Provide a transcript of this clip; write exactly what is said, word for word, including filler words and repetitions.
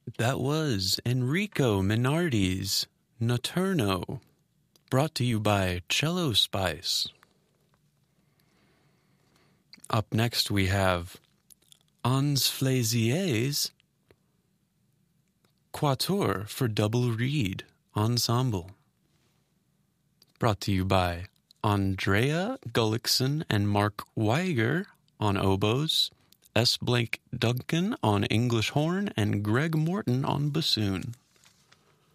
That was Enrico Minardi's Notturno, brought to you by Cello Spice. Up next we have Hans Flaisier's Quatuor for Double Reed Ensemble, brought to you by Andrea Gullickson and Mark Weiger on oboes, S. Blake Duncan on English horn, and Greg Morton on bassoon.